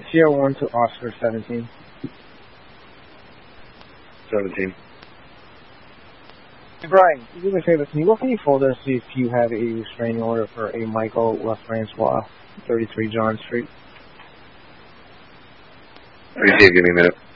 Sierra 1 to Oscar 17. 17. Hey, Brian, do me a favor. Can you look in your folder and see if you have a restraining order for a Michael LaFrancois, 33 John Street? Give me a minute.